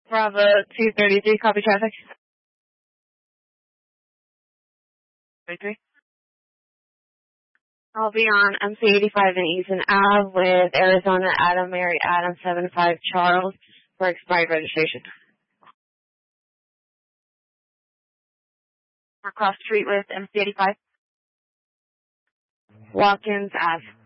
Bravo 233, copy traffic. 33. I'll be on MC85 and Eason Ave with Arizona Adam Mary Adam 75 Charles for expired registration. Across street with MC85. Watkins Ave.